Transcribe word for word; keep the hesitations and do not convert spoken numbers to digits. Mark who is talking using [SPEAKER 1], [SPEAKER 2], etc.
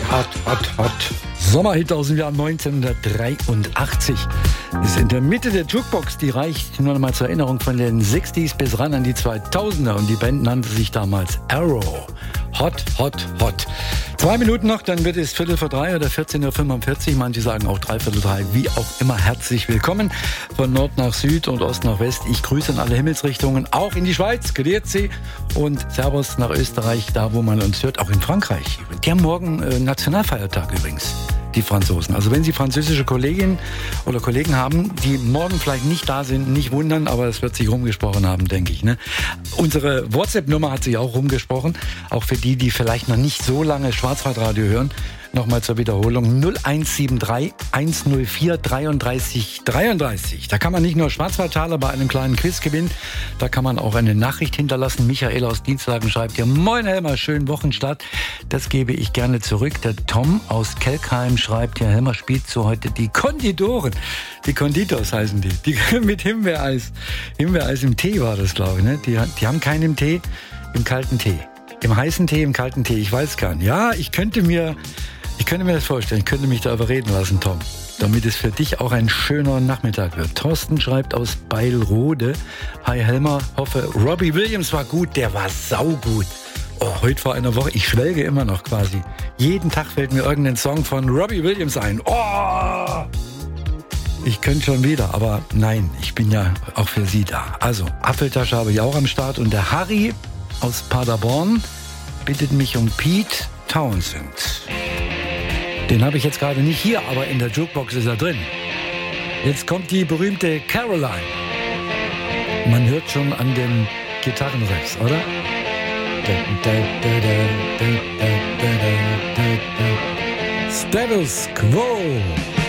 [SPEAKER 1] Hot, hot, hot. Sommerhit aus dem Jahr neunzehnhundertdreiundachtzig. Ist in der Mitte der Jukebox, die reicht nur noch mal zur Erinnerung von den sechziger bis ran an die zweitausender. Und die Band nannte sich damals Arrow. Hot, hot, hot. Zwei Minuten noch, dann wird es Viertel vor drei oder vierzehn Uhr fünfundvierzig. Manche sagen auch dreiviertel drei. Wie auch immer, herzlich willkommen von Nord nach Süd und Ost nach West. Ich grüße in alle Himmelsrichtungen, auch in die Schweiz, Grüezi und Servus nach Österreich, da wo man uns hört, auch in Frankreich. Die haben morgen äh, Nationalfeiertag übrigens, die Franzosen. Also wenn Sie französische Kolleginnen oder Kollegen haben, die morgen vielleicht nicht da sind, nicht wundern, aber es wird sich rumgesprochen haben, denke ich. Ne? Unsere WhatsApp-Nummer hat sich auch rumgesprochen, auch für die, die vielleicht noch nicht so lange Schwarzwaldradio hören. Nochmal zur Wiederholung null eins sieben drei eins null vier dreiunddreißig dreiunddreißig. Da kann man nicht nur Schwarzwaldtaler bei einem kleinen Quiz gewinnen, da kann man auch eine Nachricht hinterlassen. Michael aus Dienstlagen schreibt hier: Moin Helmer, schönen Wochenstart. Das gebe ich gerne zurück. Der Tom aus Kelkheim schreibt hier: Helmer spielt so heute die Konditoren. Die Konditors heißen die. Die mit Himbeereis. Himbeereis im Tee war das, glaube ich. Ne? Die, die haben keinen im Tee, im kalten Tee. Im heißen Tee, im kalten Tee, ich weiß gar nicht. Ja, ich könnte mir... Ich könnte mir das vorstellen, ich könnte mich da überreden lassen, Tom, damit es für dich auch ein schöner Nachmittag wird. Thorsten schreibt aus Beilrode: Hi Helmer, hoffe Robbie Williams war gut, der war saugut. Oh, heute vor einer Woche, ich schwelge immer noch quasi. Jeden Tag fällt mir irgendein Song von Robbie Williams ein. Oh! Ich könnte schon wieder, aber nein, ich bin ja auch für Sie da. Also, Apfeltasche habe ich auch am Start und der Harry aus Paderborn bittet mich um Pete Townsend. Den habe ich jetzt gerade nicht hier, aber in der Jukebox ist er drin. Jetzt kommt die berühmte Caroline. Man hört schon an den Gitarrenriffs, oder? Status Quo.